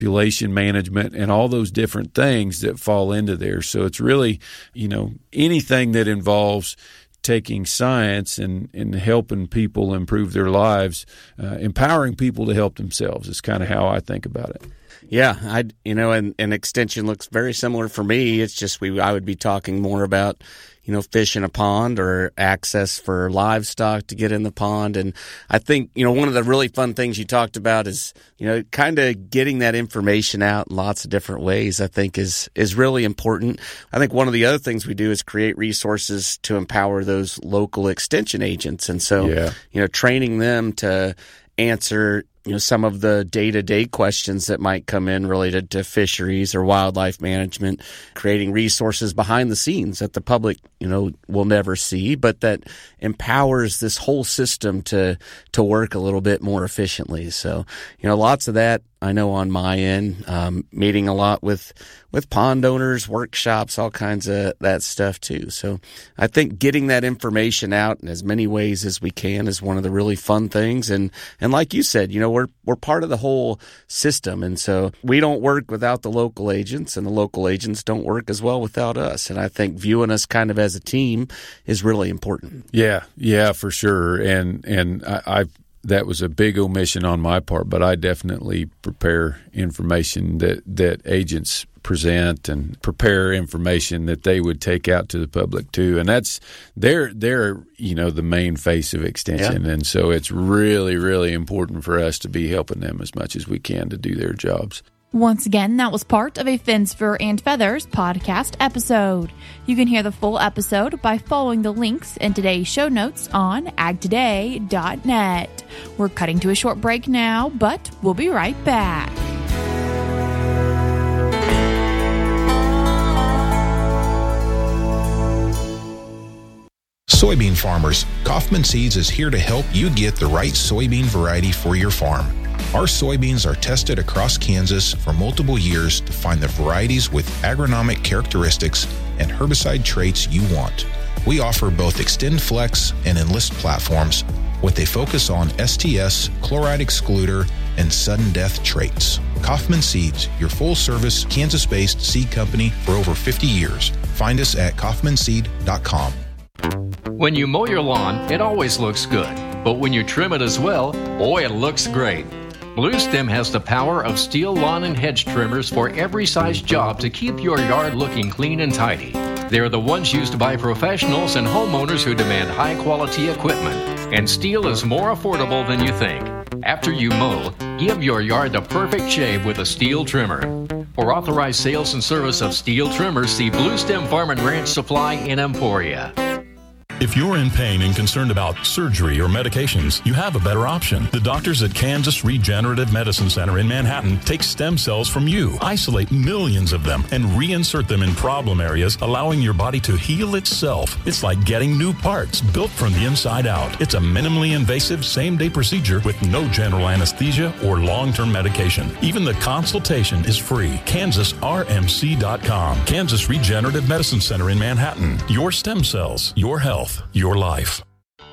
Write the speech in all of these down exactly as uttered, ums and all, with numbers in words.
population management, and all those different things that fall into there. So it's really, you know, anything that involves taking science and, and helping people improve their lives, uh, empowering people to help themselves is kind of how I think about it. Yeah, I you know, and, and extension looks very similar for me. It's just we I would be talking more about, you know, fish in a pond or access for livestock to get in the pond. And I think, you know, one of the really fun things you talked about is, you know, kind of getting that information out in lots of different ways, I think is, is really important. I think one of the other things we do is create resources to empower those local extension agents. And so, yeah. you know, training them to answer, you know, some of the day-to-day questions that might come in related to fisheries or wildlife management, creating resources behind the scenes that the public, you know, will never see, but that empowers this whole system to to work a little bit more efficiently. So, you know, lots of that I know on my end, um, meeting a lot with with pond owners, workshops, all kinds of that stuff too. So I think getting that information out in as many ways as we can is one of the really fun things. And and like you said, you know, we're we're part of the whole system, and so we don't work without the local agents, and the local agents don't work as well without us. And I think viewing us kind of as a team is really important. Yeah, yeah, for sure. And and I, I've that was a big omission on my part, but I definitely prepare information that, that agents present and prepare information that they would take out to the public too. And that's they're they're you know the main face of extension, yeah. and so it's really really important for us to be helping them as much as we can to do their jobs. Once again, that was part of a Fins, Fur, and Feathers podcast episode. You can hear the full episode by following the links in today's show notes on ag today dot net. We're cutting to a short break now, but we'll be right back. Soybean farmers, Kaufman Seeds is here to help you get the right soybean variety for your farm. Our soybeans are tested across Kansas for multiple years to find the varieties with agronomic characteristics and herbicide traits you want. We offer both XtendFlex and Enlist platforms with a focus on S T S, chloride excluder, and sudden death traits. Kaufman Seeds, your full-service Kansas-based seed company for over fifty years. Find us at kaufman seed dot com. When you mow your lawn, it always looks good. But when you trim it as well, boy, it looks great. Bluestem has the power of steel lawn and hedge trimmers for every size job to keep your yard looking clean and tidy. They're the ones used by professionals and homeowners who demand high-quality equipment. And steel is more affordable than you think. After you mow, give your yard the perfect shave with a steel trimmer. For authorized sales and service of steel trimmers, see Bluestem Farm and Ranch Supply in Emporia. If you're in pain and concerned about surgery or medications, you have a better option. The doctors at Kansas Regenerative Medicine Center in Manhattan take stem cells from you, isolate millions of them, and reinsert them in problem areas, allowing your body to heal itself. It's like getting new parts built from the inside out. It's a minimally invasive same-day procedure with no general anesthesia or long-term medication. Even the consultation is free. Kansas R M C dot com. Kansas Regenerative Medicine Center in Manhattan. Your stem cells, your health. Your life.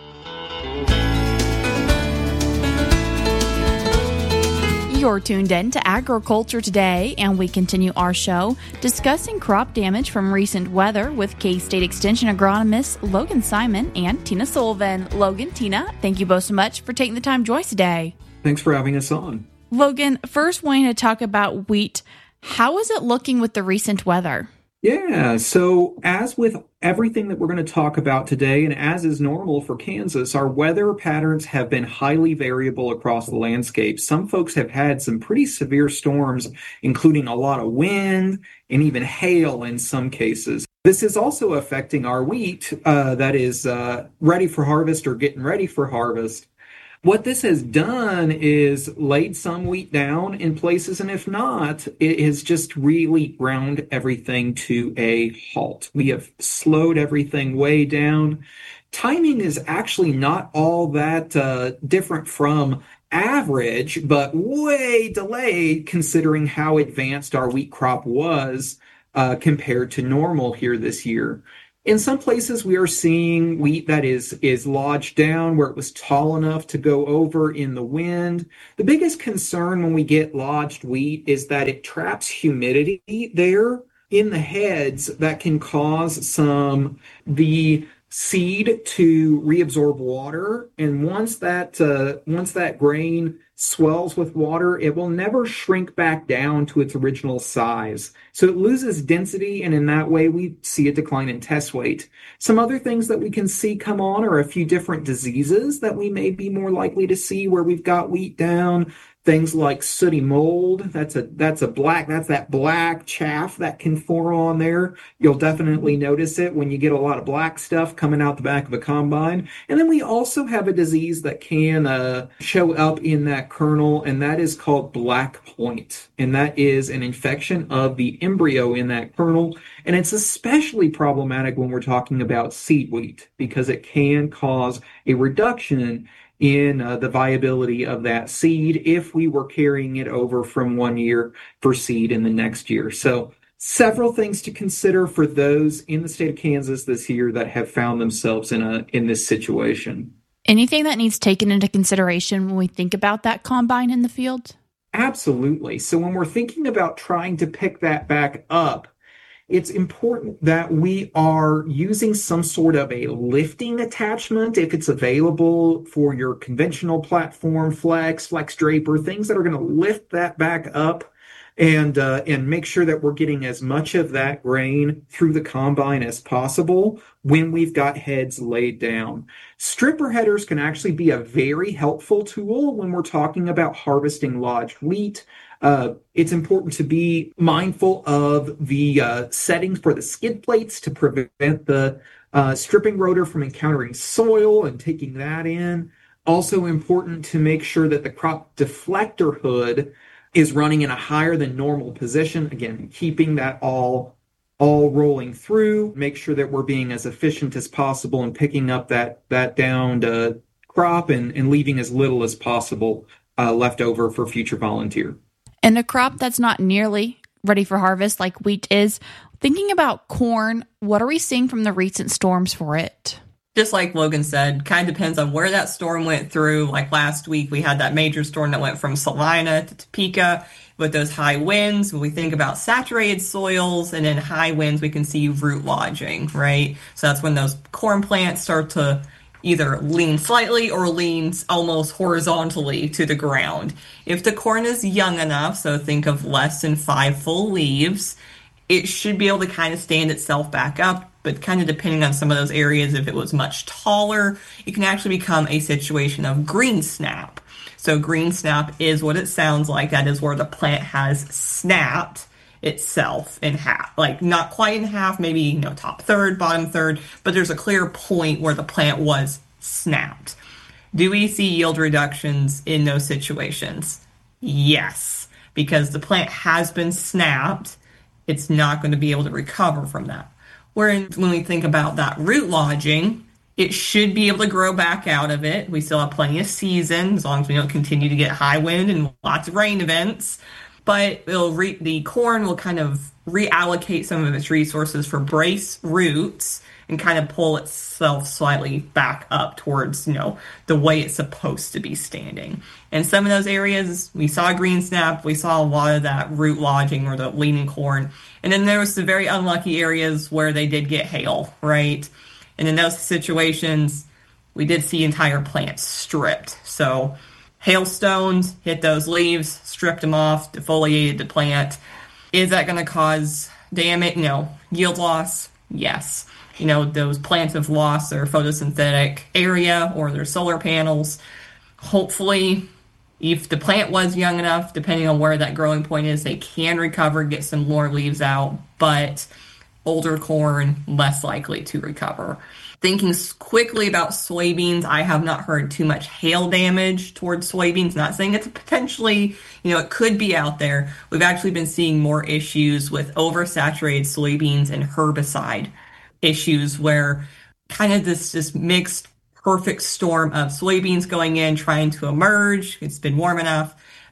You're tuned in to Agriculture Today, and we continue our show discussing crop damage from recent weather with K-State Extension agronomists Logan Simon and Tina Sullivan. Logan, Tina, thank you both so much for taking the time to join us today. Thanks for having us on. Logan, first wanting to talk about wheat. How is it looking with the recent weather? Yeah, so as with everything that we're going to talk about today, and as is normal for Kansas, our weather patterns have been highly variable across the landscape. Some folks have had some pretty severe storms, including a lot of wind and even hail in some cases. This is also affecting our wheat uh, that is uh, ready for harvest or getting ready for harvest. What this has done is laid some wheat down in places, and if not, it has just really ground everything to a halt. We have slowed everything way down. Timing is actually not all that uh, different from average, but way delayed considering how advanced our wheat crop was uh, compared to normal here this year. In some places, we are seeing wheat that is, is lodged down where it was tall enough to go over in the wind. The biggest concern when we get lodged wheat is that it traps humidity there in the heads that can cause some the seed to reabsorb water. And once that uh, once that grain swells with water, it will never shrink back down to its original size. So it loses density, and in that way we see a decline in test weight. Some other things that we can see come on are a few different diseases that we may be more likely to see where we've got wheat down. Things like sooty mold, that's a that's a black, that's that black chaff that can form on there. You'll definitely notice it when you get a lot of black stuff coming out the back of a combine. And then we also have a disease that can uh, show up in that kernel, and that is called black point. And that is an infection of the embryo in that kernel. And it's especially problematic when we're talking about seed wheat, because it can cause a reduction in uh, the viability of that seed if we were carrying it over from one year for seed in the next year. So several things to consider for those in the state of Kansas this year that have found themselves in a in this situation. Anything that needs taken into consideration when we think about that combine in the field? Absolutely. So when we're thinking about trying to pick that back up, it's important that we are using some sort of a lifting attachment if it's available for your conventional platform, flex, flex draper, things that are going to lift that back up and uh, and make sure that we're getting as much of that grain through the combine as possible when we've got heads laid down. Stripper headers can actually be a very helpful tool when we're talking about harvesting lodged wheat. Uh, it's important to be mindful of the uh, settings for the skid plates to prevent the uh, stripping rotor from encountering soil and taking that in. Also important to make sure that the crop deflector hood is running in a higher than normal position. Again, keeping that all all rolling through. Make sure that we're being as efficient as possible and picking up that that downed uh, crop and, and leaving as little as possible uh, left over for future volunteer. And a crop that's not nearly ready for harvest like wheat is, thinking about corn, what are we seeing from the recent storms for it? Just like Logan said, kind of depends on where that storm went through. Like last week, we had that major storm that went from Salina to Topeka with those high winds. When we think about saturated soils and in high winds, we can see root lodging, right? So that's when those corn plants start to either lean slightly or leans almost horizontally to the ground. If the corn is young enough, so think of less than five full leaves, it should be able to kind of stand itself back up, but kind of depending on some of those areas, if it was much taller, it can actually become a situation of green snap. So green snap is what it sounds like. That is where the plant has snapped itself in half, like not quite in half, maybe, you know, top third, bottom third, but there's a clear point where the plant was snapped. Do we see yield reductions in those situations? Yes, because the plant has been snapped, it's not going to be able to recover from that. Whereas when we think about that root lodging, it should be able to grow back out of it. We still have plenty of season, as long as we don't continue to get high wind and lots of rain events. But it'll re- the corn will kind of reallocate some of its resources for brace roots and kind of pull itself slightly back up towards, you know, the way it's supposed to be standing. And some of those areas, we saw green snap, we saw a lot of that root lodging or the leaning corn. And then there was the very unlucky areas where they did get hail, right? And in those situations, we did see entire plants stripped. So hailstones hit those leaves, stripped them off, defoliated the plant. Is that going to cause damage? No. Yield loss? Yes. You know, those plants have lost their photosynthetic area or their solar panels. Hopefully, if the plant was young enough, depending on where that growing point is, they can recover, get some more leaves out. But older corn, less likely to recover. Thinking quickly about soybeans, I have not heard too much hail damage towards soybeans. Not saying it's potentially, you know, it could be out there. We've actually been seeing more issues with oversaturated soybeans and herbicide issues where kind of this, this mixed perfect storm of soybeans going in, trying to emerge. It's been warm enough.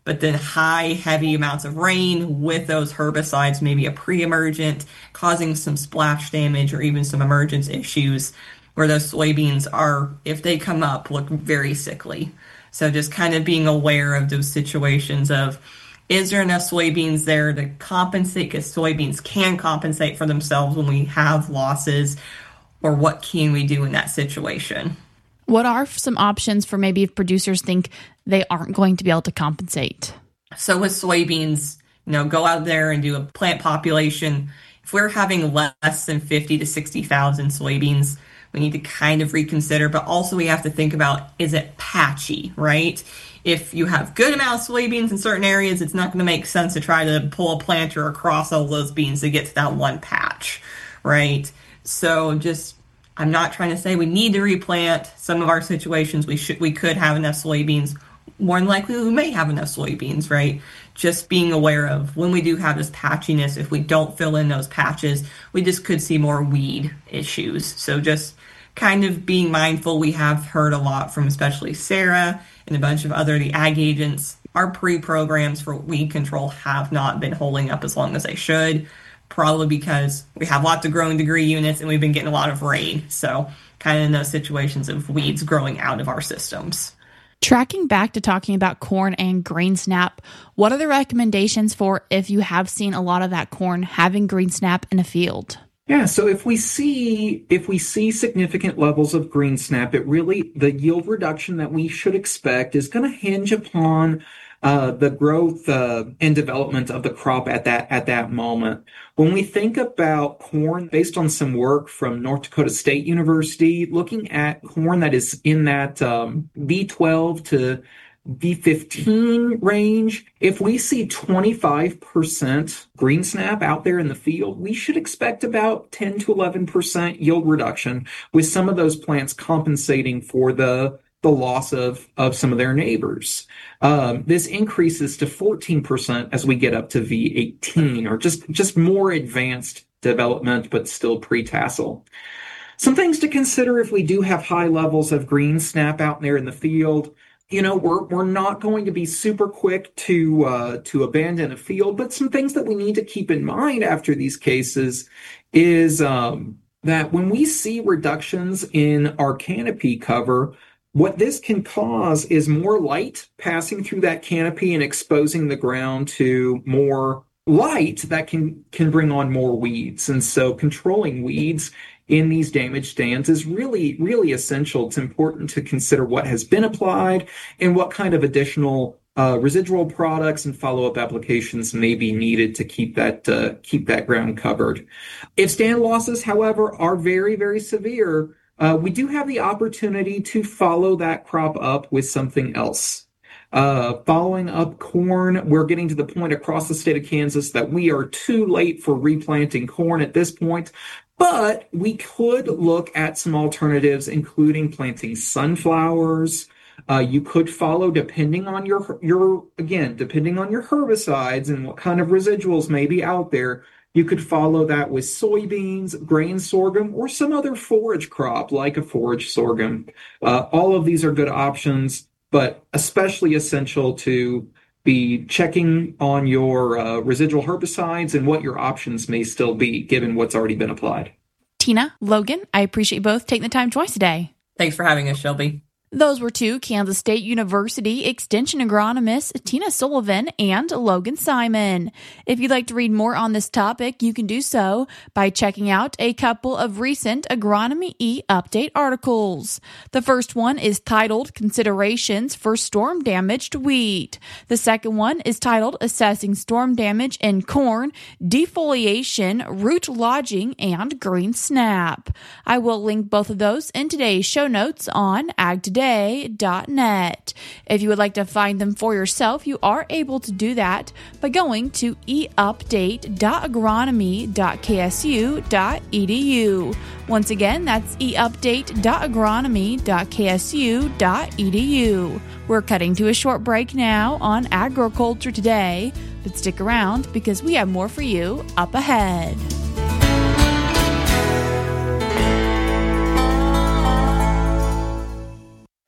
but then high, heavy amounts of rain with those herbicides, maybe a pre-emergent, causing some splash damage or even some emergence issues where those soybeans are, if they come up, look very sickly. So just kind of being aware of those situations of, is there enough soybeans there to compensate? Because soybeans can compensate for themselves when we have losses, or what can we do in that situation? What are some options for maybe if producers think they aren't going to be able to compensate? So with soybeans, you know, go out there and do a plant population. If we're having less than fifty to sixty thousand soybeans, we need to kind of reconsider, but also we have to think about, is it patchy, right? If you have good amount of soybeans in certain areas, it's not going to make sense to try to pull a planter across all those beans to get to that one patch, right? So just, I'm not trying to say we need to replant. Some of our situations, we should, we could have enough soybeans. More than likely, we may have enough soybeans, right? Just being aware of when we do have this patchiness, if we don't fill in those patches, we just could see more weed issues. So just kind of being mindful. We have heard a lot from especially Sarah and a bunch of other the ag agents. Our pre-programs for weed control have not been holding up as long as they should, probably because we have lots of growing degree units and we've been getting a lot of rain. So kind of in those situations of weeds growing out of our systems. Tracking back to talking about corn and green snap, what are the recommendations for if you have seen a lot of that corn having green snap in a field? Yeah, so if we see if we see significant levels of green snap, it really, the yield reduction that we should expect is going to hinge upon uh, the growth uh, and development of the crop at that at that moment. When we think about corn, based on some work from North Dakota State University, looking at corn that is in that um, B twelve to B fifteen range, if we see twenty-five percent green snap out there in the field, we should expect about ten to eleven percent yield reduction, with some of those plants compensating for the the loss of, of some of their neighbors. Um, this increases to fourteen percent as we get up to V eighteen, or just, just more advanced development, but still pre-tassel. Some things to consider if we do have high levels of green snap out there in the field. You know, we're we're not going to be super quick to uh, to abandon a field, but some things that we need to keep in mind after these cases is um, that when we see reductions in our canopy cover, what this can cause is more light passing through that canopy and exposing the ground to more light that can can bring on more weeds. And so controlling weeds in these damaged stands is really, really essential. It's important to consider what has been applied and what kind of additional uh, residual products and follow-up applications may be needed to keep that uh, keep that ground covered. If stand losses, however, are very, very severe, uh, we do have the opportunity to follow that crop up with something else. Uh, following up corn, we're getting to the point across the state of Kansas that we are too late for replanting corn at this point. But we could look at some alternatives, including planting sunflowers. Uh, you could follow, depending on your, your, again, depending on your herbicides and what kind of residuals may be out there, you could follow that with soybeans, grain sorghum, or some other forage crop like a forage sorghum. Uh, all of these are good options, but especially essential to be checking on your uh, residual herbicides and what your options may still be, given what's already been applied. Tina, Logan, I appreciate you both taking the time to join us today. Thanks for having us, Shelby. Those were two Kansas State University Extension agronomists, Tina Sullivan and Logan Simon. If you'd like to read more on this topic, you can do so by checking out a couple of recent Agronomy E update articles. The first one is titled Considerations for Storm Damaged Wheat. The second one is titled Assessing Storm Damage in Corn, Defoliation, Root Lodging, and Green Snap. I will link both of those in today's show notes on ag today dot net. If you would like to find them for yourself, you are able to do that by going to e update dot agronomy dot k s u dot e d u. Once again, that's e update dot agronomy dot k s u dot e d u. We're cutting to a short break now on Agriculture Today, but stick around because we have more for you up ahead.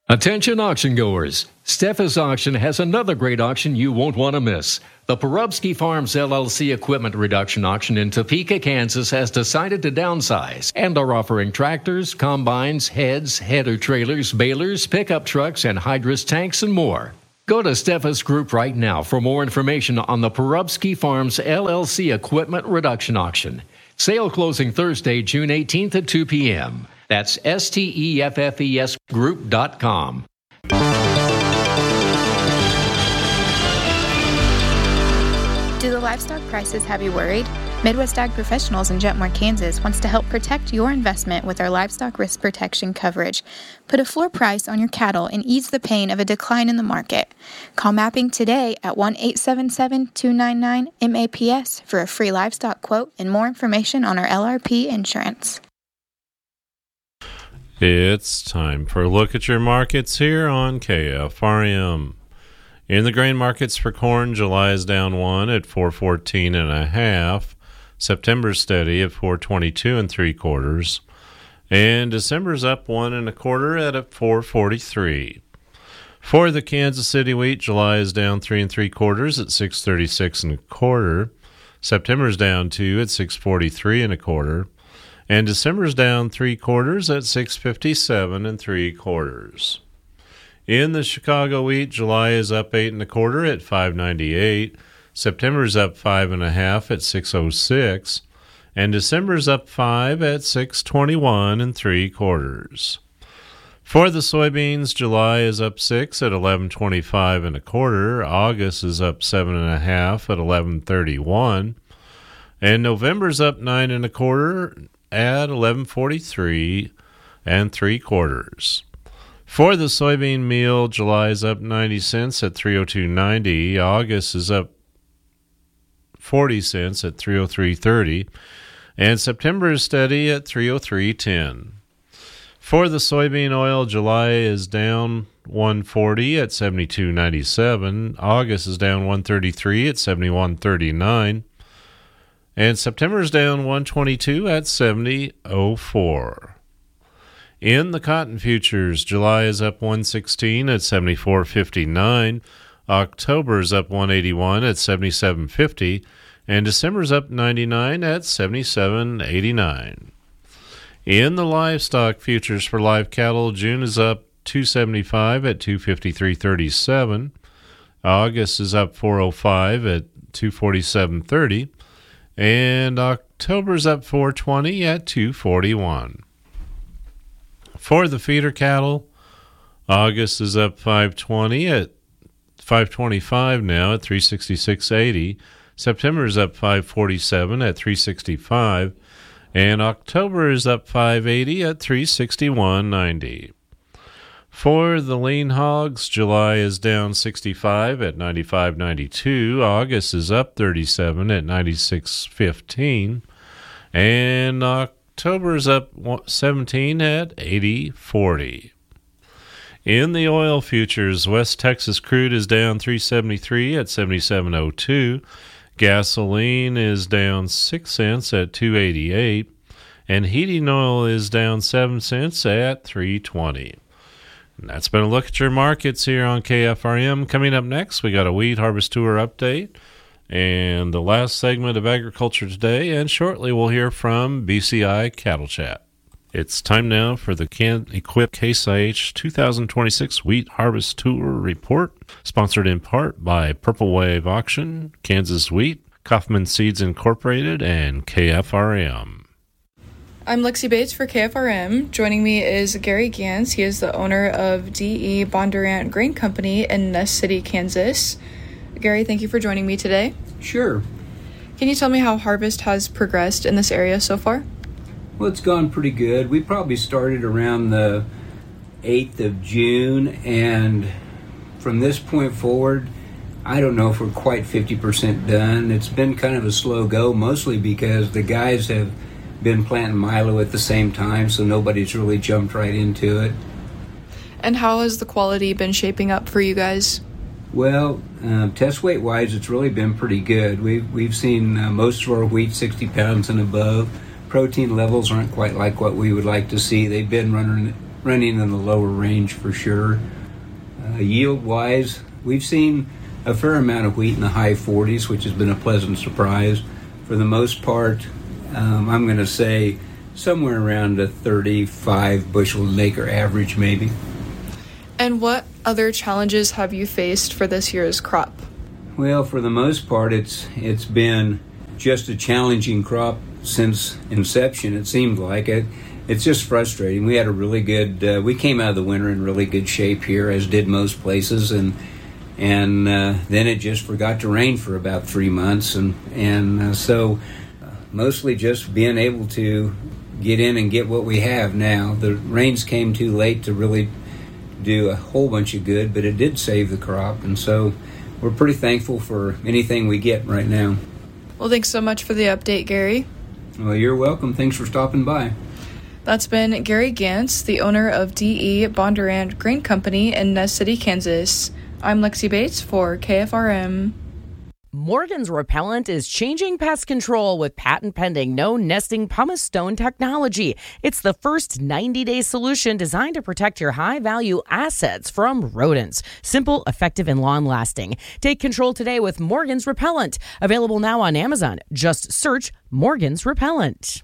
Attention auction goers. Steffes Auction has another great auction you won't want to miss. The Porubsky Farms L L C Equipment Reduction Auction in Topeka, Kansas has decided to downsize and are offering tractors, combines, heads, header trailers, balers, pickup trucks, and hydrous tanks and more. Go to Steffes Group right now for more information on the Porubsky Farms L L C Equipment Reduction Auction. Sale closing Thursday, June eighteenth at two p.m. That's S T E F F E S group dot com. Do the livestock prices have you worried? Midwest Ag Professionals in Jetmore, Kansas wants to help protect your investment with our livestock risk protection coverage. Put a floor price on your cattle and ease the pain of a decline in the market. Call Mapping today at one eight seven seven, two nine nine, M A P S for a free livestock quote and more information on our L R P insurance. It's time for a look at your markets here on K F R M. In the grain markets for corn, July is down one at four fourteen and a half. September's steady at four twenty-two and three quarters, and December's up one and a quarter at a four forty-three. For the Kansas City wheat, July is down three and three quarters at six thirty-six and a quarter. September's down two at six forty-three and a quarter, and December's down three quarters at six fifty-seven and three quarters. In the Chicago wheat, July is up eight and a quarter at five ninety-eight. September's up five and a half at six oh six, and December's up five at six twenty-one and three quarters. For the soybeans, July is up six at eleven twenty-five and a quarter. August is up seven and a half at eleven thirty-one, and November's up nine and a quarter at eleven forty-three and three quarters. For the soybean meal, July is up ninety cents at three oh two ninety. August is up forty cents at three oh three thirty, and September is steady at three oh three ten. For the soybean oil, July is down one forty at seventy-two ninety-seven. August is down one thirty-three at seventy-one thirty-nine, and September is down one twenty-two at seventy oh four. In the cotton futures, July is up one sixteen at seventy-four fifty-nine. October is up one eighty-one at seventy-seven fifty, and December is up ninety-nine at seventy-seven eighty-nine. In the livestock futures for live cattle, June is up two seventy-five at two fifty-three thirty-seven. August is up four oh five at two forty-seven thirty, and October's up four twenty at two forty-one. For the feeder cattle, August is up five twenty at five twenty-five now at three sixty-six eighty. September is up five forty-seven at three sixty-five, and October is up five eighty at three sixty-one ninety. For the lean hogs, July is down sixty-five at ninety-five ninety-two. August is up thirty-seven at ninety-six fifteen, and October is up seventeen at eighty forty. In the oil futures, West Texas crude is down three seventy-three at seventy-seven oh two. Gasoline is down six cents at two eighty-eight, and heating oil is down seven cents at three twenty. And that's been a look at your markets here on K F R M. Coming up next, we got a wheat harvest tour update and the last segment of Agriculture Today, and shortly we'll hear from B C I Cattle Chat. It's time now for the Can-Equip Case I H two thousand twenty-six Wheat Harvest Tour Report, sponsored in part by Purple Wave Auction, Kansas Wheat, Kaufman Seeds Incorporated, and K F R M. I'm Lexi Bates for K F R M. Joining me is Gary Gans. He is the owner of D E Bondurant Grain Company in Ness City, Kansas. Gary, thank you for joining me today. Sure. Can you tell me how harvest has progressed in this area so far? Well, it's gone pretty good. We probably started around the eighth of June, and from this point forward, I don't know if we're quite fifty percent done. It's been kind of a slow go, mostly because the guys have been planting milo at the same time, so nobody's really jumped right into it. And how has the quality been shaping up for you guys? Well, uh, test weight wise, it's really been pretty good. We've, we've seen uh, most of our wheat sixty pounds and above. Protein levels aren't quite like what we would like to see. They've been running running in the lower range for sure. Uh, yield-wise, we've seen a fair amount of wheat in the high forties, which has been a pleasant surprise. For the most part, um, I'm going to say somewhere around a thirty-five bushel an acre average maybe. And what other challenges have you faced for this year's crop? Well, for the most part, it's it's been just a challenging crop since inception, it seemed like. It, it's just frustrating. We had a really good, uh, we came out of the winter in really good shape here, as did most places, and and uh, then it just forgot to rain for about three months, and, and uh, so uh, mostly just being able to get in and get what we have now. The rains came too late to really do a whole bunch of good, but it did save the crop, and so we're pretty thankful for anything we get right now. Well, thanks so much for the update, Gary. Well, you're welcome. Thanks for stopping by. That's been Gary Gantz, the owner of D E Bondurant Grain Company in Nez City, Kansas. I'm Lexi Bates for K F R M. Morgan's Repellent is changing pest control with patent-pending no-nesting pumice stone technology. It's the first ninety-day solution designed to protect your high-value assets from rodents. Simple, effective, and long-lasting. Take control today with Morgan's Repellent. Available now on Amazon. Just search Morgan's Repellent.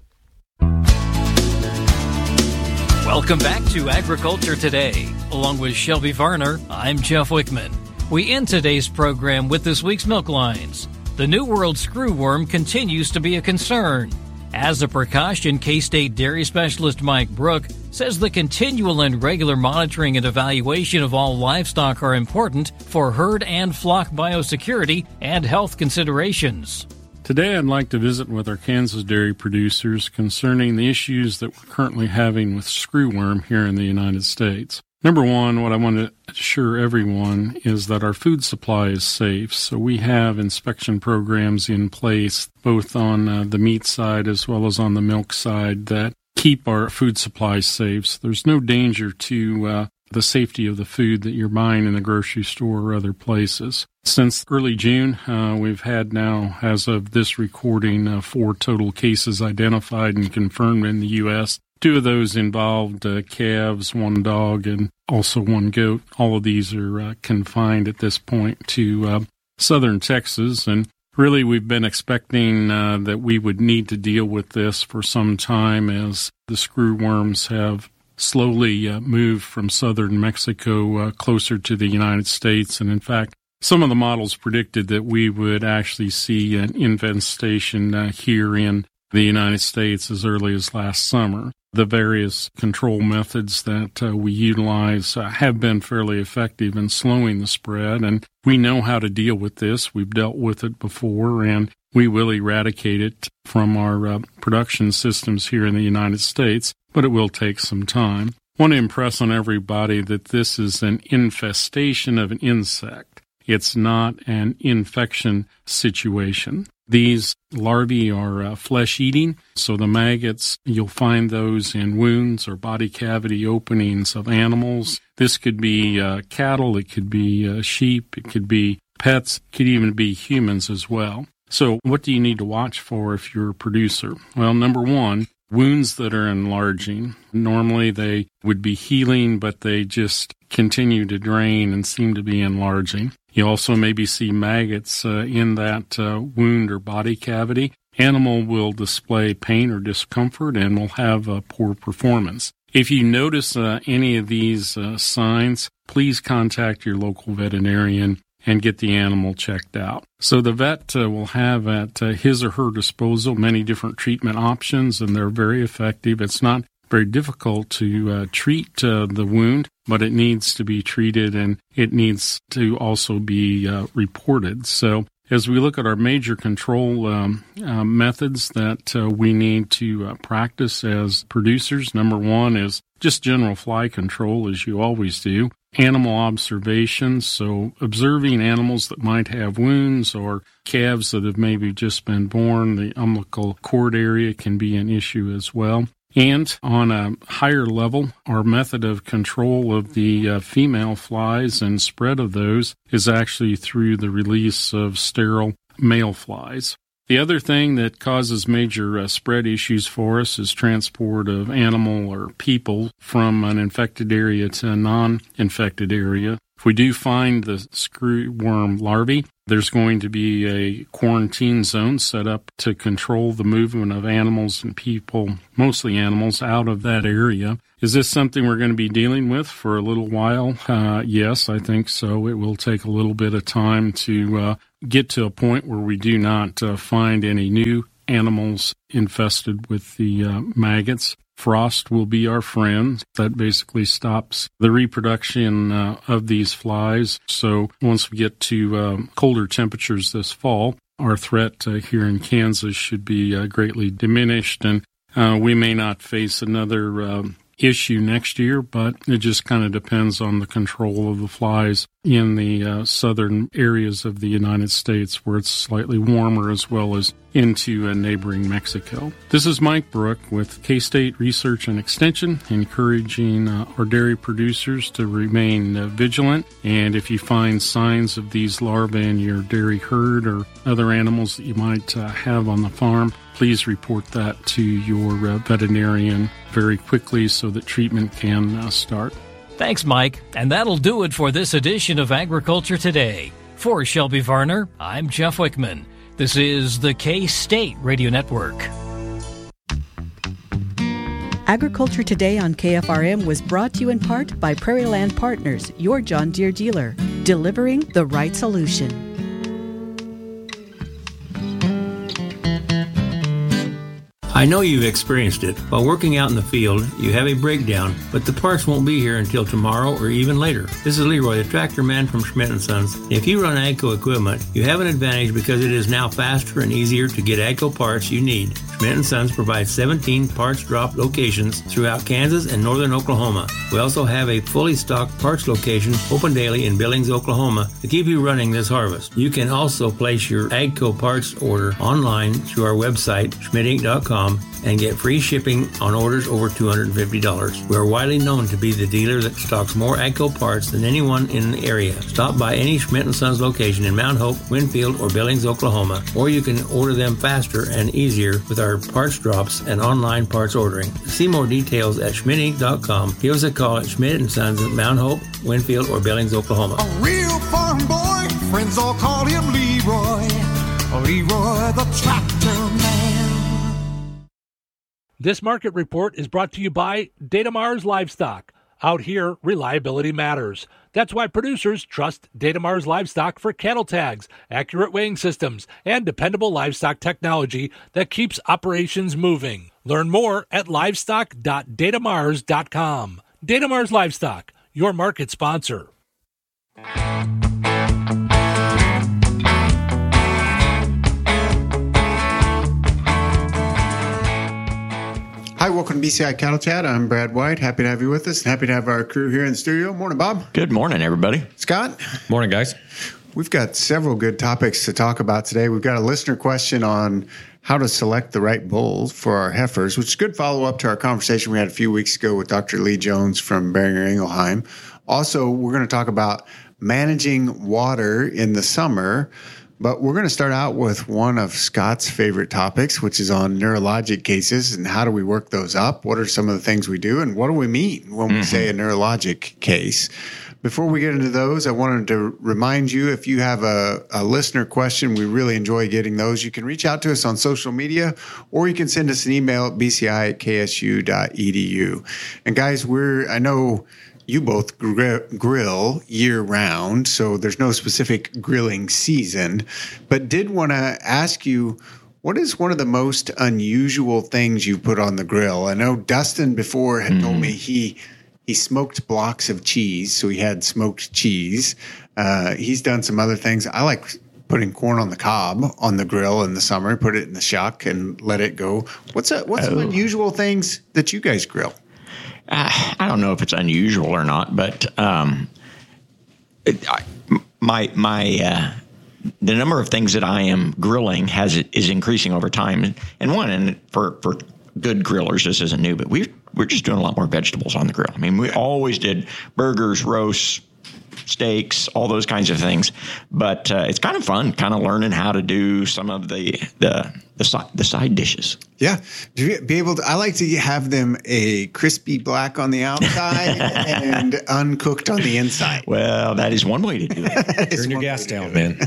Welcome back to Agriculture Today. Along with Shelby Varner, I'm Jeff Wickman. We end today's program with this week's milk lines. The New World screwworm continues to be a concern. As a precaution, K-State dairy specialist Mike Brook says the continual and regular monitoring and evaluation of all livestock are important for herd and flock biosecurity and health considerations. Today I'd like to visit with our Kansas dairy producers concerning the issues that we're currently having with screwworm here in the United States. Number one, what I want to assure everyone is that our food supply is safe. So we have inspection programs in place both on uh, the meat side as well as on the milk side that keep our food supply safe. So there's no danger to uh, the safety of the food that you're buying in the grocery store or other places. Since early June, uh, we've had now, as of this recording, uh, four total cases identified and confirmed in the U S Two of those involved uh, calves, one dog, and also one goat. All of these are uh, confined at this point to uh, southern Texas. And really, we've been expecting uh, that we would need to deal with this for some time as the screwworms have slowly uh, moved from southern Mexico uh, closer to the United States. And in fact, some of the models predicted that we would actually see an infestation uh, here in the United States as early as last summer. The various control methods that uh, we utilize uh, have been fairly effective in slowing the spread, and we know how to deal with this. We've dealt with it before, and we will eradicate it from our uh, production systems here in the United States, but it will take some time. I want to impress on everybody that this is an infestation of an insect. It's not an infection situation. These larvae are uh, flesh-eating, so the maggots, you'll find those in wounds or body cavity openings of animals. This could be uh, cattle, it could be uh, sheep, it could be pets, it could even be humans as well. So what do you need to watch for if you're a producer? Well, number one, wounds that are enlarging. Normally they would be healing, but they just continue to drain and seem to be enlarging. You also maybe see maggots uh, in that uh, wound or body cavity. Animal will display pain or discomfort and will have a poor performance. If you notice uh, any of these uh, signs, please contact your local veterinarian and get the animal checked out. So the vet uh, will have at uh, his or her disposal many different treatment options, and they're very effective. It's not very difficult to uh, treat uh, the wound, but it needs to be treated and it needs to also be uh, reported. So as we look at our major control um, uh, methods that uh, we need to uh, practice as producers, number one is just general fly control, as you always do. Animal observations, so observing animals that might have wounds or calves that have maybe just been born. The umbilical cord area can be an issue as well. And on a higher level, our method of control of the uh, female flies and spread of those is actually through the release of sterile male flies. The other thing that causes major uh, spread issues for us is transport of animal or people from an infected area to a non-infected area. If we do find the screwworm larvae, there's going to be a quarantine zone set up to control the movement of animals and people, mostly animals, out of that area. Is this something we're going to be dealing with for a little while? Uh, yes, I think so. It will take a little bit of time to uh, get to a point where we do not uh, find any new animals infested with the uh, maggots. Frost will be our friend. That basically stops the reproduction uh, of these flies. So once we get to uh, colder temperatures this fall, our threat uh, here in Kansas should be uh, greatly diminished, and uh, we may not face another uh, issue next year, but it just kind of depends on the control of the flies in the uh, southern areas of the United States where it's slightly warmer, as well as into uh, neighboring Mexico. This is Mike Brook with K-State Research and Extension, encouraging uh, our dairy producers to remain uh, vigilant. And if you find signs of these larvae in your dairy herd or other animals that you might uh, have on the farm, please report that to your uh, veterinarian very quickly so that treatment can uh, start. Thanks, Mike. And that'll do it for this edition of Agriculture Today. For Shelby Varner, I'm Jeff Wickman. This is the K-State Radio Network. Agriculture Today on K F R M was brought to you in part by Prairie Land Partners, your John Deere dealer, delivering the right solution. I know you've experienced it. While working out in the field, you have a breakdown, but the parts won't be here until tomorrow or even later. This is Leroy, the tractor man from Schmidt and Sons. If you run AGCO equipment, you have an advantage because it is now faster and easier to get AGCO parts you need. Schmidt and Sons provides seventeen parts drop locations throughout Kansas and northern Oklahoma. We also have a fully stocked parts location open daily in Billings, Oklahoma to keep you running this harvest. You can also place your AGCO parts order online through our website, schmidt inc dot com, and get free shipping on orders over two hundred fifty dollars. We are widely known to be the dealer that stocks more AGCO parts than anyone in the area. Stop by any Schmidt and Sons location in Mount Hope, Winfield, or Billings, Oklahoma, or you can order them faster and easier with our parts drops and online parts ordering. See more details at schmidt inc dot com. Give us a call at Schmidt and Sons at Mount Hope, Winfield, or Billings, Oklahoma. A real farm boy, friends all call him Leroy. Leroy the tractor man. This market report is brought to you by Datamars Livestock. Out here, reliability matters. That's why producers trust Datamars Livestock for cattle tags, accurate weighing systems, and dependable livestock technology that keeps operations moving. Learn more at livestock dot datamars dot com. Datamars Livestock, your market sponsor. Hi, welcome to B C I Cattle Chat. I'm Brad White. Happy to have you with us and happy to have our crew here in the studio. Morning, Bob. Good morning, everybody. Scott. Morning, guys. We've got several good topics to talk about today. We've got a listener question on how to select the right bull for our heifers, which is good follow-up to our conversation we had a few weeks ago with Doctor Lee Jones from Beringer Ingelheim. Also, we're going to talk about managing water in the summer. But we're going to start out with one of Scott's favorite topics, which is on neurologic cases and how do we work those up? What are some of the things we do? And what do we mean when we mm-hmm. say a neurologic case? Before we get into those, I wanted to remind you, if you have a, a listener question, we really enjoy getting those. You can reach out to us on social media, or you can send us an email at b c i at k s u dot e d u. And guys, we're, I know you both gr- grill year round, so there's no specific grilling season, but did want to ask you, what is one of the most unusual things you put on the grill? I know Dustin before had mm. told me he he smoked blocks of cheese, so he had smoked cheese. Uh, he's done some other things. I like putting corn on the cob on the grill in the summer, put it in the shuck and let it go. What's a, what's oh. some unusual things that you guys grill? Uh, I don't know if it's unusual or not, but um, it, I, my my uh, the number of things that I am grilling has is increasing over time. And one, and for for good grillers, this isn't new, but we we're just doing a lot more vegetables on the grill. I mean, we always did burgers, roasts, steaks, all those kinds of things. But uh, it's kind of fun, kind of learning how to do some of the the the, si- the side dishes. Yeah, do you be able to? I like to have them a crispy black on the outside and uncooked on the inside. Well, that is one way to do it. Turn your gas down, man.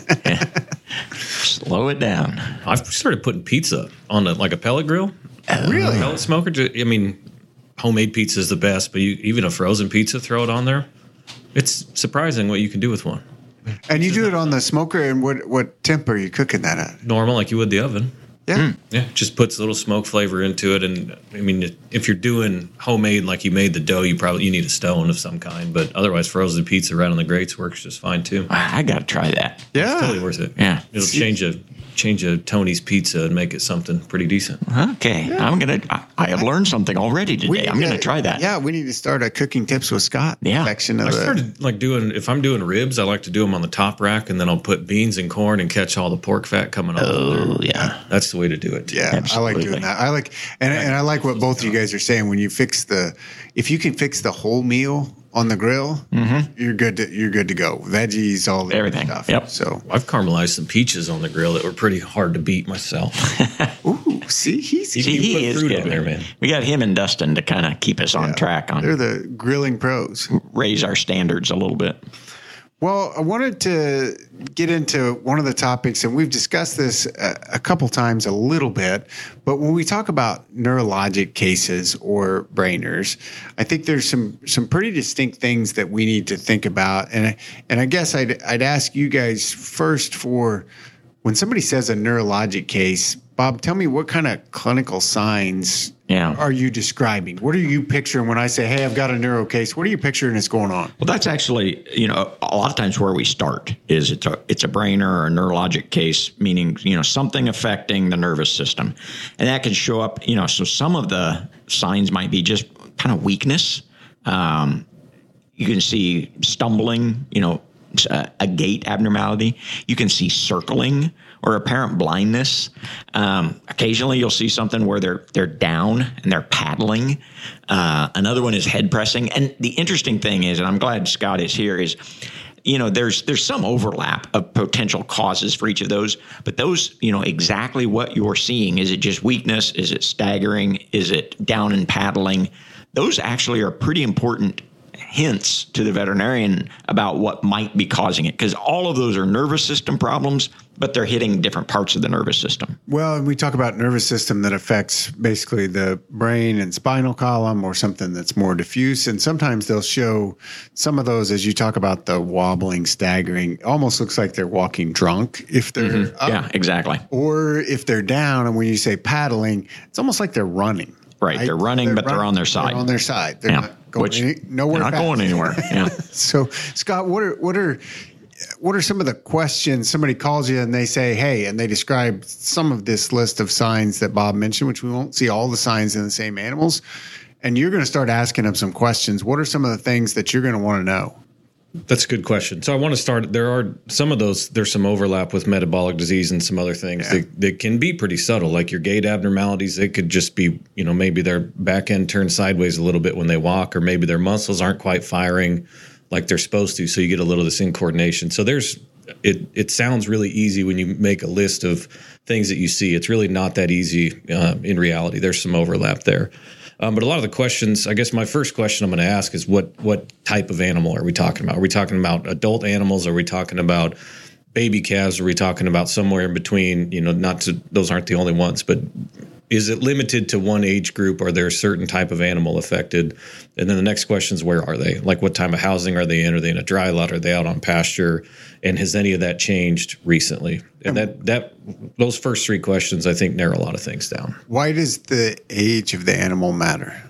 Slow it down. I've started putting pizza on a, like a pellet grill. Oh, really? Pellet smoker. I mean, homemade pizza is the best, but you, even a frozen pizza, throw it on there. It's surprising what you can do with one. And you do it on the smoker, and what what temp are you cooking that at? Normal, like you would the oven. Yeah. Mm. Yeah, just puts a little smoke flavor into it. And I mean, if you're doing homemade, like you made the dough, you probably you need a stone of some kind. But otherwise, frozen pizza right on the grates works just fine too. I got to try that. Yeah, it's totally worth it. Yeah, it'll change a change a Tony's pizza and make it something pretty decent. Okay, yeah. I'm gonna. I, I have learned something already today. We, I'm yeah, gonna try that. Yeah, we need to start a cooking tips with Scott yeah. section of I the. started like doing if I'm doing ribs, I like to do them on the top rack, and then I'll put beans and corn and catch all the pork fat coming off. Oh yeah, that's the way to do it. Yeah, absolutely. I like doing that. I like and and I like what both of you guys are saying. When you fix the, if you can fix the whole meal on the grill, mm-hmm. you're good to you're good to go. Veggies, all the everything. Stuff. Yep. So I've caramelized some peaches on the grill that were pretty hard to beat myself. Ooh, see, he's see, he is good. There, man. We got him and Dustin to kind of keep us on yeah, track. On they're the grilling pros. Raise our standards a little bit. Well, I wanted to get into one of the topics, and we've discussed this a, a couple times a little bit, but when we talk about neurologic cases or brainers, I think there's some some pretty distinct things that we need to think about. And, and I guess I'd, I'd ask you guys first for when somebody says a neurologic case, Bob, tell me what kind of clinical signs yeah. are you describing? What are you picturing when I say, hey, I've got a neuro case? What are you picturing is going on? Well, that's actually, you know, a lot of times where we start is it's a, it's a brainer or a neurologic case, meaning, you know, something affecting the nervous system. And that can show up, you know, so some of the signs might be just kind of weakness. Um, you can see stumbling, you know, a, a gait abnormality. You can see circling or apparent blindness. Um, occasionally, you'll see something where they're they're down and they're paddling. Uh, another one is head pressing. And the interesting thing is, and I'm glad Scott is here, is you know there's there's some overlap of potential causes for each of those. But those, you know, exactly what you're seeing. Is it just weakness? Is it staggering? Is it down and paddling? Those actually are pretty important hints to the veterinarian about what might be causing it, because all of those are nervous system problems, but they're hitting different parts of the nervous system. Well, and we talk about nervous system that affects basically the brain and spinal column or something that's more diffuse. And sometimes they'll show some of those, as you talk about the wobbling, staggering, almost looks like they're walking drunk if they're mm-hmm. up. Yeah, exactly. Or if they're down, and when you say paddling, it's almost like they're running. Right. They're running, they're but running, they're on their side. They're on their side. They're yeah. not going Which, any, nowhere. They're not fast. going anywhere. Yeah. So, Scott, what are what are what are some of the questions? Somebody calls you and they say, "Hey," and they describe some of this list of signs that Bob mentioned, which we won't see all the signs in the same animals. And you're going to start asking them some questions. What are some of the things that you're going to want to know? That's a good question. So I want to start. There are some of those. There's some overlap with metabolic disease and some other things yeah. that, that can be pretty subtle, like your gait abnormalities. They could just be, you know, maybe their back end turns sideways a little bit when they walk, or maybe their muscles aren't quite firing like they're supposed to. So you get a little of this incoordination. So there's it. It sounds really easy when you make a list of things that you see. It's really not that easy uh, in reality. There's some overlap there. Um, but a lot of the questions, I guess my first question I'm going to ask is what what type of animal are we talking about? Are we talking about adult animals? Are we talking about baby calves? Are we talking about somewhere in between? You know, not to, those aren't the only ones, but is it limited to one age group? Are there a certain type of animal affected? And then the next question is, where are they? Like, what type of housing are they in? Are they in a dry lot? Are they out on pasture? And has any of that changed recently? And that that those first three questions, I think, narrow a lot of things down. Why does the age of the animal matter?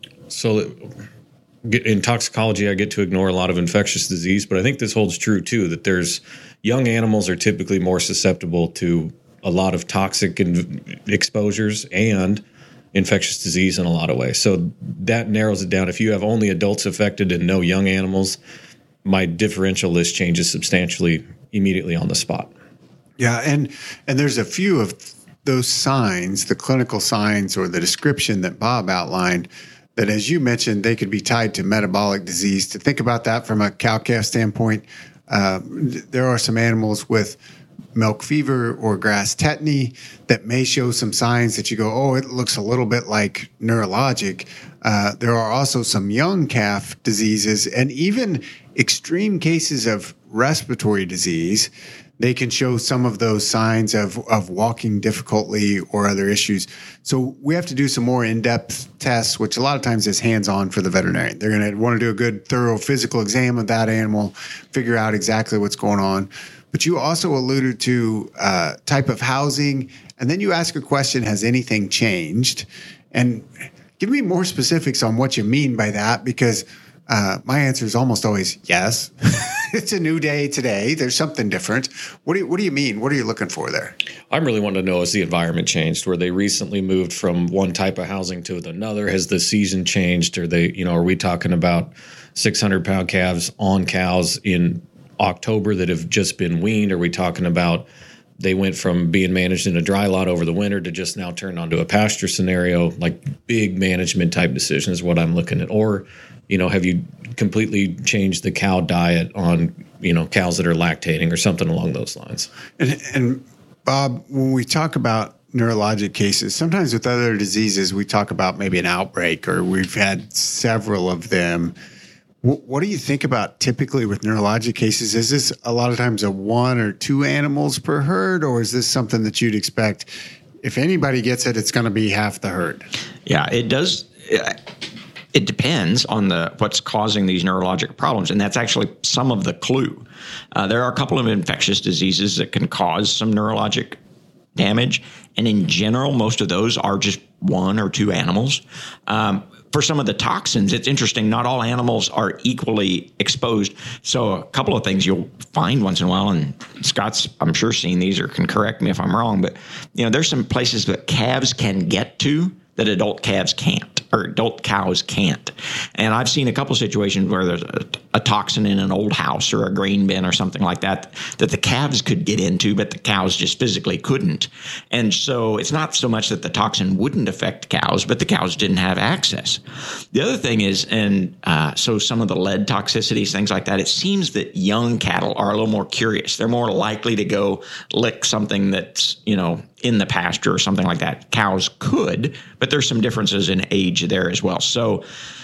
So in toxicology, I get to ignore a lot of infectious disease, but I think this holds true, too, that there's young animals are typically more susceptible to a lot of toxic exposures and infectious disease in a lot of ways. So that narrows it down. If you have only adults affected and no young animals, my differential list changes substantially immediately on the spot. Yeah, and and there's a few of those signs, the clinical signs or the description that Bob outlined, that, as you mentioned, they could be tied to metabolic disease. To think about that from a cow-calf standpoint, uh, there are some animals with milk fever or grass tetany that may show some signs that you go, oh, it looks a little bit like neurologic. Uh, there are also some young calf diseases and even extreme cases of respiratory disease. They can show some of those signs of, of walking difficultly or other issues. So we have to do some more in-depth tests, which a lot of times is hands-on for the veterinarian. They're going to want to do a good, thorough physical exam of that animal, figure out exactly what's going on. But you also alluded to uh, type of housing, and then you ask a question, has anything changed? And give me more specifics on what you mean by that, because uh, my answer is almost always yes. It's a new day today. There's something different. What do you, what do you mean? What are you looking for there? I'm really wanting to know, has the environment changed? Were they recently moved from one type of housing to another? Has the season changed? Are they, you know, are we talking about six hundred pound calves on cows in October that have just been weaned? Are we talking about they went from being managed in a dry lot over the winter to just now turned onto a pasture scenario? Like big management type decision is what I'm looking at. Or, you know, have you completely changed the cow diet on, you know, cows that are lactating or something along those lines? And, and Bob, when we talk about neurologic cases, sometimes with other diseases, we talk about maybe an outbreak or we've had several of them. What do you think about typically with neurologic cases? Is this a lot of times a one or two animals per herd, or is this something that you'd expect if anybody gets it, it's going to be half the herd? Yeah, it does. It depends on the what's causing these neurologic problems, and that's actually some of the clue. Uh, there are a couple of infectious diseases that can cause some neurologic damage, and in general, most of those are just one or two animals. Um, For some of the toxins, it's interesting. Not all animals are equally exposed. So a couple of things you'll find once in a while, and Scott's, I'm sure, seen these or can correct me if I'm wrong, but you know, there's some places that calves can get to that adult calves can't, or adult cows can't. And I've seen a couple of situations where there's a, a toxin in an old house or a grain bin or something like that that the calves could get into, but the cows just physically couldn't. And so it's not so much that the toxin wouldn't affect cows, but the cows didn't have access. The other thing is, and uh, so some of the lead toxicities, things like that, it seems that young cattle are a little more curious. They're more likely to go lick something that's, you know, in the pasture or something like that. Cows could, but there's some differences in age there as well. So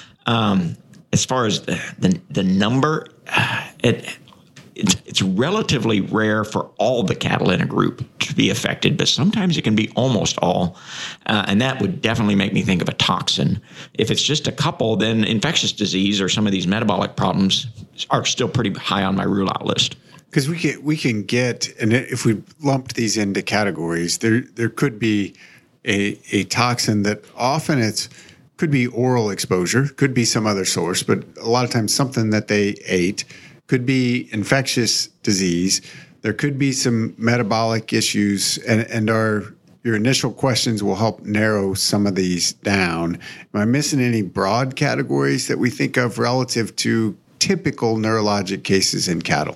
um, as far as the, the, the number, uh, it it's, it's relatively rare for all the cattle in a group to be affected, but sometimes it can be almost all. Uh, and that would definitely make me think of a toxin. If it's just a couple, then infectious disease or some of these metabolic problems are still pretty high on my rule out list. Because we can we can get, and if we lumped these into categories, there there could be a a toxin that often it's could be oral exposure, could be some other source, but a lot of times something that they ate, could be infectious disease. There could be some metabolic issues, and and our your initial questions will help narrow some of these down. Am I missing any broad categories that we think of relative to typical neurologic cases in cattle?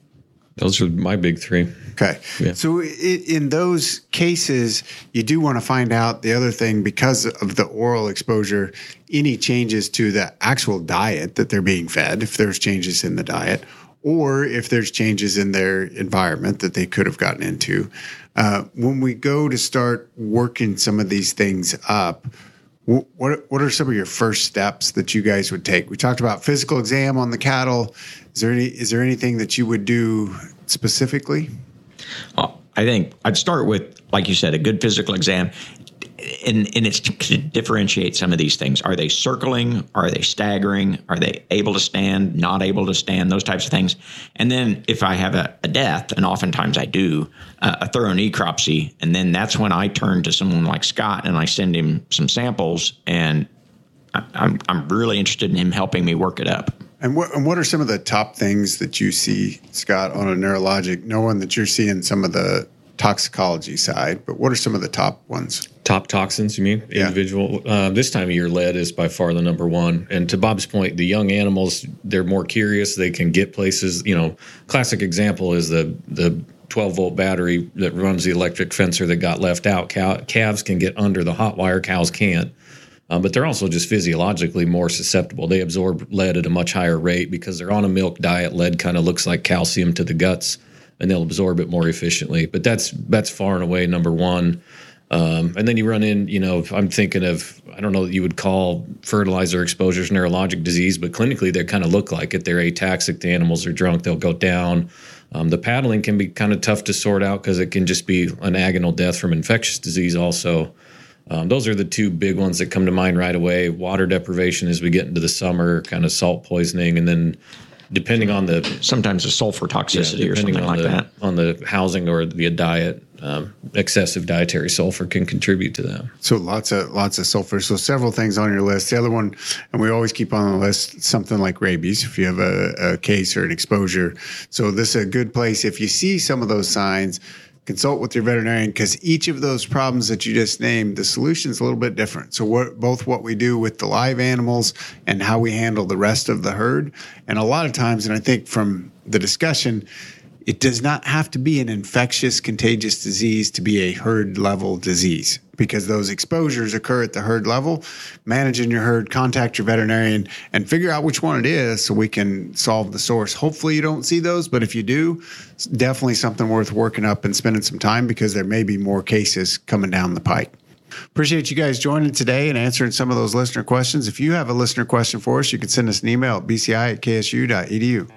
Those are my big three. Okay. Yeah. So in those cases, you do want to find out the other thing, because of the oral exposure, any changes to the actual diet that they're being fed, if there's changes in the diet, or if there's changes in their environment that they could have gotten into. Uh, when we go to start working some of these things up, what what are some of your first steps that you guys would take? We talked about physical exam on the cattle. Is there any is there anything that you would do specifically? Well, I think I'd start with, like you said, a good physical exam. And, and it's to differentiate some of these things. Are they circling? Are they staggering? Are they able to stand, not able to stand, those types of things? And then if I have a, a death, and oftentimes I do, uh, a thorough necropsy, and then that's when I turn to someone like Scott and I send him some samples, and I, I'm, I'm really interested in him helping me work it up. And what, and what are some of the top things that you see, Scott, on a neurologic, knowing that you're seeing some of the toxicology side, but what are some of the top ones? Top toxins, you mean? Yeah. Individual. Uh, this time of year, lead is by far the number one. And to Bob's point, the young animals, they're more curious. They can get places. You know, classic example is the the twelve volt battery that runs the electric fencer that got left out. Cow, calves can get under the hot wire. Cows can't. Um, but they're also just physiologically more susceptible. They absorb lead at a much higher rate because they're on a milk diet. Lead kind of looks like calcium to the guts, and they'll absorb it more efficiently. But that's that's far and away number one. Um, and then you run in, you know, I'm thinking of, I don't know that you would call fertilizer exposures neurologic disease, but clinically they kind of look like it. They're ataxic. The animals are drunk. They'll go down. Um, the paddling can be kind of tough to sort out because it can just be an agonal death from infectious disease also. Um, those are the two big ones that come to mind right away. Water deprivation as we get into the summer, kind of salt poisoning, and then depending on the sometimes a sulfur toxicity yeah, or something like the, that on the housing or the diet, um, excessive dietary sulfur can contribute to that. So lots of lots of sulfur. So several things on your list. The other one, and we always keep on the list, something like rabies if you have a, a case or an exposure. So this is a good place if you see some of those signs. Consult with your veterinarian because each of those problems that you just named, the solution is a little bit different. So what, both what we do with the live animals and how we handle the rest of the herd. And a lot of times, and I think from the discussion, it does not have to be an infectious, contagious disease to be a herd level disease because those exposures occur at the herd level. Managing your herd, contact your veterinarian and figure out which one it is so we can solve the source. Hopefully you don't see those, but if you do, it's definitely something worth working up and spending some time because there may be more cases coming down the pike. Appreciate you guys joining today and answering some of those listener questions. If you have a listener question for us, you can send us an email at b c i at k s u dot e d u.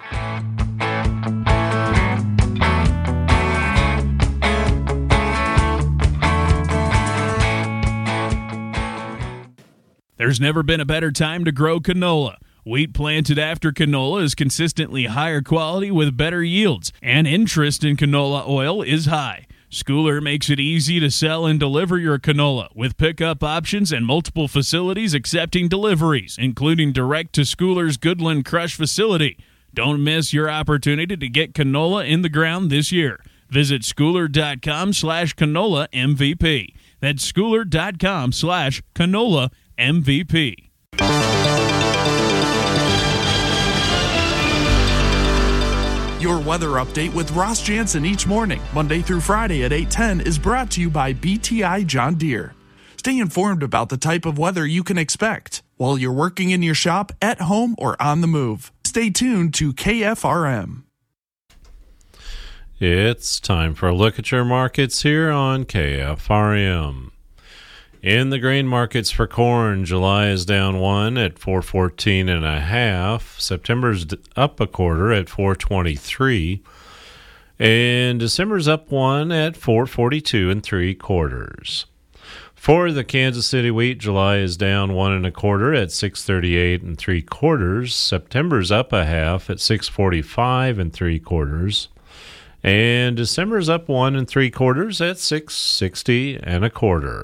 There's never been a better time to grow canola. Wheat planted after canola is consistently higher quality with better yields, and interest in canola oil is high. Schooler makes it easy to sell and deliver your canola with pickup options and multiple facilities accepting deliveries, including direct to Schooler's Goodland Crush facility. Don't miss your opportunity to get canola in the ground this year. Visit schooler.com slash canola MVP. That's schooler.com slash canola M V P. Your weather update with Ross Jansen each morning, Monday through Friday at eight ten, is brought to you by B T I John Deere. Stay informed about the type of weather you can expect while you're working in your shop, at home, or on the move. Stay tuned to K F R M. It's time for a look at your markets here on K F R M. In the grain markets for corn, July is down one at four fourteen and a half. September's up a quarter at four twenty-three, and December's up one at four forty-two and three quarters. For the Kansas City wheat, July is down one and a quarter at six thirty-eight and three quarters. September's up a half at six forty-five and three quarters, and December's up one and three quarters at six sixty and a quarter.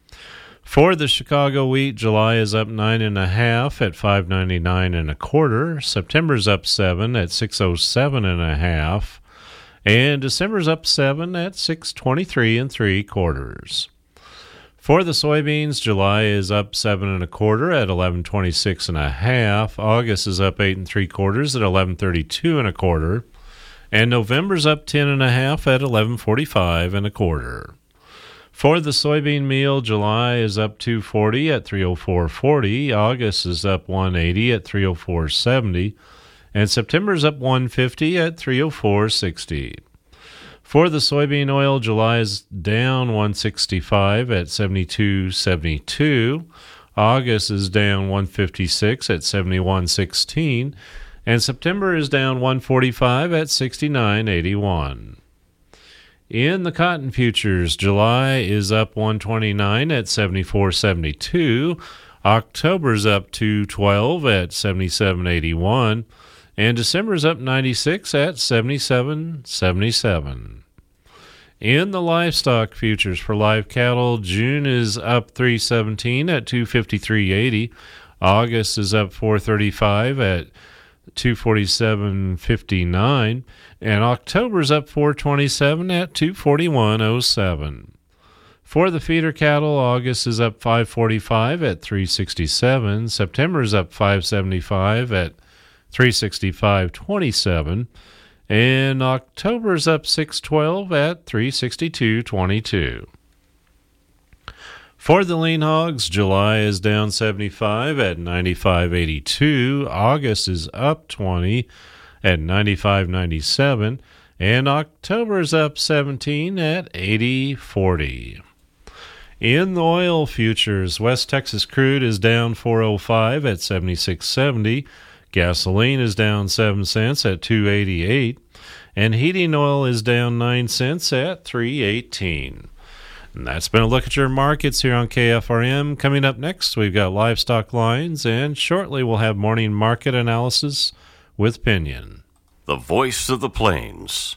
For the Chicago wheat, July is up nine and a half at five ninety-nine and a quarter. September's up seven at six oh seven and a half, and December's up seven at six twenty-three and three quarters. For the soybeans, July is up seven and a quarter at eleven twenty-six and a half. August is up eight and three quarters at eleven thirty-two and a quarter, and November's up ten and a half at eleven forty-five and a quarter. For the soybean meal, July is up two forty at three oh four forty. August is up one eighty at three oh four seventy, and September's up one fifty at three oh four sixty. For the soybean oil, July is down one sixty-five at seventy-two seventy-two. August is down one fifty-six at seventy-one sixteen, and September is down one forty-five at sixty-nine eighty-one. In the cotton futures, July is up one twenty-nine at seventy-four seventy-two. October's up two twelve at seventy-seven eighty-one, and December's up ninety-six at seventy-seven seventy-seven. In the livestock futures for live cattle, June is up three seventeen at two fifty-three eighty. August is up four thirty-five at two forty-seven fifty-nine, and October's up four twenty-seven at two forty-one oh seven. For the feeder cattle, August is up five forty-five at three sixty-seven, September's up five seventy-five at three sixty-five twenty-seven, and October's up six twelve at three sixty-two twenty-two. For the lean hogs, July is down seventy-five at ninety-five eighty-two. August is up twenty at ninety-five ninety-seven. And October is up seventeen at eighty forty. In the oil futures, West Texas crude is down four oh five at seventy-six seventy. Gasoline is down seven cents at two eighty-eight. And heating oil is down nine cents at three eighteen. And that's been a look at your markets here on K F R M. Coming up next, we've got livestock lines, and shortly we'll have morning market analysis with Pinion. The voice of the plains,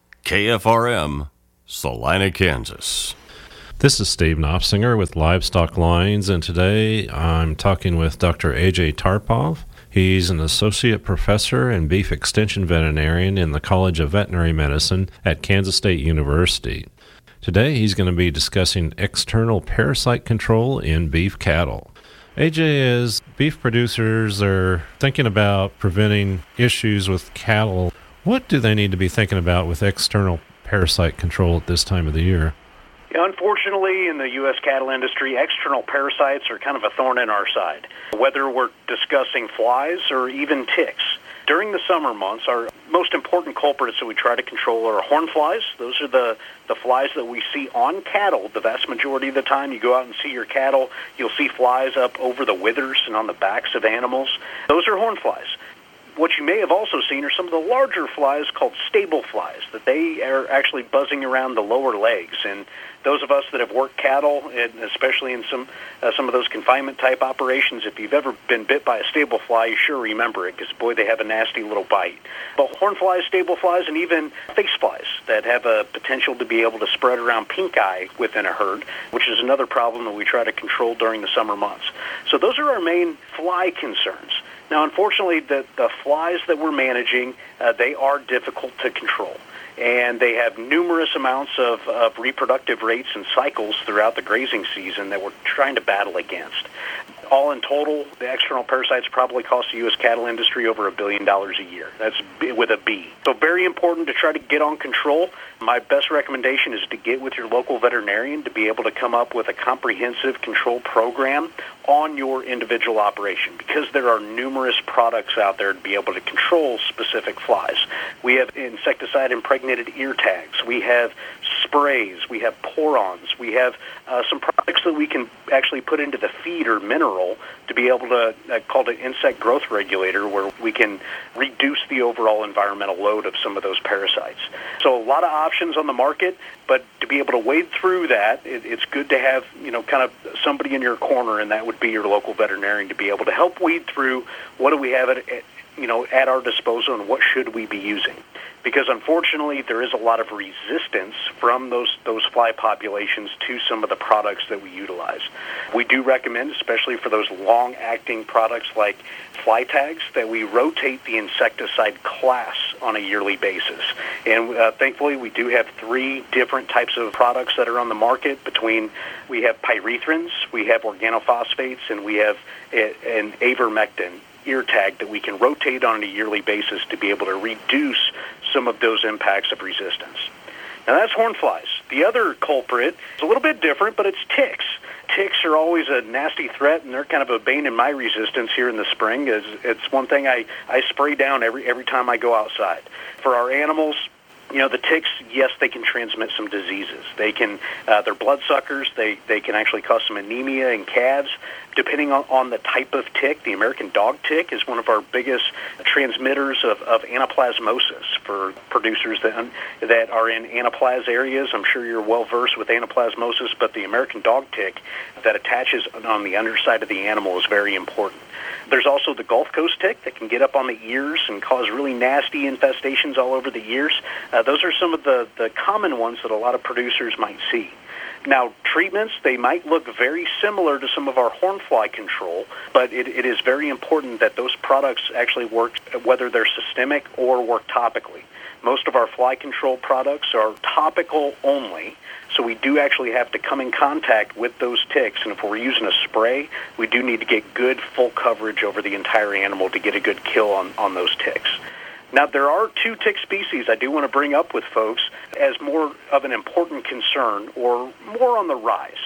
K F R M, Salina, Kansas. This is Steve Knopfsinger with Livestock Lines, and today I'm talking with Doctor A J Tarpov. He's an associate professor and beef extension veterinarian in the College of Veterinary Medicine at Kansas State University. Today he's going to be discussing external parasite control in beef cattle. A J, as beef producers are thinking about preventing issues with cattle, what do they need to be thinking about with external parasite control at this time of the year? Unfortunately, in the U S cattle industry, external parasites are kind of a thorn in our side, whether we're discussing flies or even ticks. During the summer months, our most important culprits that we try to control are horn flies. Those are the, the flies that we see on cattle the vast majority of the time. You go out and see your cattle, you'll see flies up over the withers and on the backs of animals. Those are horn flies. What you may have also seen are some of the larger flies called stable flies, that they are actually buzzing around the lower legs. And those of us that have worked cattle, and especially in some uh, some of those confinement-type operations, if you've ever been bit by a stable fly, you sure remember it, because, boy, they have a nasty little bite. But horn flies, stable flies, and even face flies that have a potential to be able to spread around pink eye within a herd, which is another problem that we try to control during the summer months. So those are our main fly concerns. Now, unfortunately, the, the flies that we're managing, uh, they are difficult to control. And they have numerous amounts of, of reproductive rates and cycles throughout the grazing season that we're trying to battle against. All in total, the external parasites probably cost the U S cattle industry over a billion dollars a year. That's with a B. So very important to try to get on control. My best recommendation is to get with your local veterinarian to be able to come up with a comprehensive control program on your individual operation, because there are numerous products out there to be able to control specific flies. We have insecticide-impregnated ear tags. We have sprays. We have porons. We have uh, some products that we can actually put into the feed or mineral to be able to, uh, called an insect growth regulator, where we can reduce the overall environmental load of some of those parasites. So a lot of options on the market, but to be able to wade through that, it, it's good to have, you know, kind of somebody in your corner, and that would be your local veterinarian, to be able to help weed through what do we have at, at you know, at our disposal and what should we be using. Because unfortunately, there is a lot of resistance from those, those fly populations to some of the products that we utilize. We do recommend, especially for those long-acting products like fly tags, that we rotate the insecticide class on a yearly basis. And uh, thankfully, we do have three different types of products that are on the market. Between, we have pyrethrins, we have organophosphates, and we have a, an avermectin ear tag that we can rotate on a yearly basis to be able to reduce some of those impacts of resistance. Now, that's horn flies. The other culprit is a little bit different, but it's ticks. Ticks are always a nasty threat, and they're kind of a bane in my resistance here in the spring. It's, it's one thing I, I spray down every every time I go outside. For our animals, you know, the ticks, yes, they can transmit some diseases. They can, uh, they're bloodsuckers. They, they can actually cause some anemia in calves. Depending on, on the type of tick, the American dog tick is one of our biggest transmitters of, of anaplasmosis for producers that, that are in anaplas areas. I'm sure you're well versed with anaplasmosis, but the American dog tick that attaches on the underside of the animal is very important. There's also the Gulf Coast tick that can get up on the ears and cause really nasty infestations all over the ears. Uh, those are some of the, the common ones that a lot of producers might see. Now, treatments, they might look very similar to some of our hornfly control, but it, it is very important that those products actually work, whether they're systemic or work topically. Most of our fly control products are topical only, so we do actually have to come in contact with those ticks, and if we're using a spray, we do need to get good full coverage over the entire animal to get a good kill on, on those ticks. Now, there are two tick species I do want to bring up with folks as more of an important concern or more on the rise.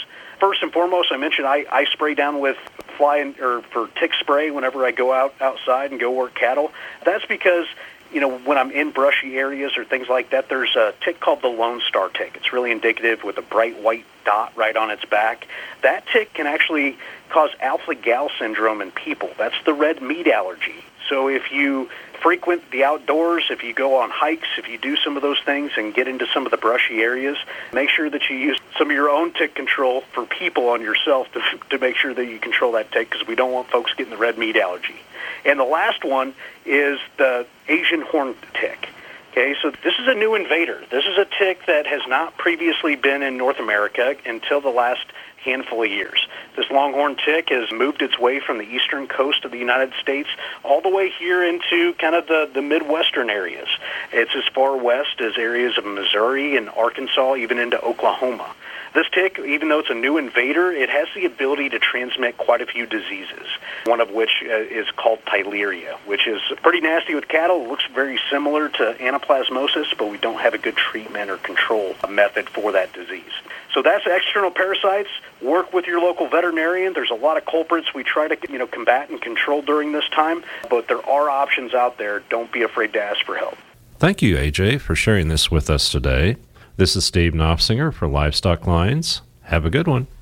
first and foremost, I mentioned I, I spray down with fly and, or for tick spray whenever I go out outside and go work cattle. That's because, you know, when I'm in brushy areas or things like that, there's a tick called the Lone Star tick. It's really indicative with a bright white dot right on its back. That tick can actually cause alpha-gal syndrome in people. That's the red meat allergy. So if you frequent the outdoors, if you go on hikes, if you do some of those things and get into some of the brushy areas, make sure that you use some of your own tick control for people on yourself to, to make sure that you control that tick, because we don't want folks getting the red meat allergy. And the last one is the Asian horn tick. Okay, so this is a new invader. This is a tick that has not previously been in North America until the last handful of years. This longhorn tick has moved its way from the eastern coast of the United States all the way here into kind of the, the Midwestern areas. It's as far west as areas of Missouri and Arkansas, even into Oklahoma. This tick, even though it's a new invader, it has the ability to transmit quite a few diseases, one of which uh, is called Theileria, which is pretty nasty with cattle. It looks very similar to anaplasmosis, but we don't have a good treatment or control method for that disease. So that's external parasites. Work with your local veterinarian. There's a lot of culprits we try to, you know, combat and control during this time, but there are options out there. Don't be afraid to ask for help. Thank you, A J, for sharing this with us today. This is Steve Knopfsinger for Livestock Lines. Have a good one.